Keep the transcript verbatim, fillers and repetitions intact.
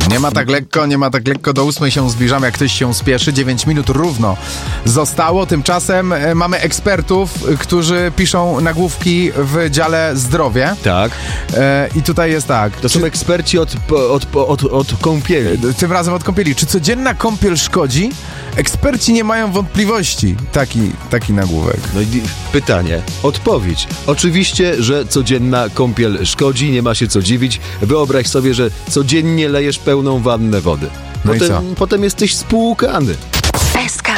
Nie ma tak lekko, nie ma tak lekko. Do ósmej się zbliżamy, jak ktoś się spieszy. dziewięć minut równo zostało. Tymczasem e, mamy ekspertów, którzy piszą nagłówki w dziale zdrowie. Tak. E, I tutaj jest tak. To są eksperci od, od, od, od kąpieli. Tym razem od kąpieli. Czy codzienna kąpiel szkodzi? Eksperci nie mają wątpliwości. Taki, taki nagłówek. No i pytanie, odpowiedź. Oczywiście, że codzienna kąpiel szkodzi, nie ma się co dziwić. Wyobraź sobie, że codziennie lejesz pełną wannę wody. No i Potem, co? potem jesteś spłukany. S K